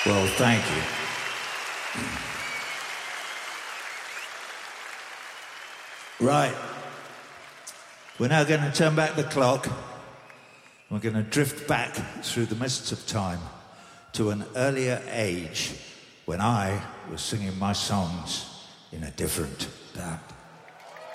Well, thank you. Right. We're now going to turn back the clock. We're going to drift back through the mists of time to an earlier age when I was singing my songs in a different band.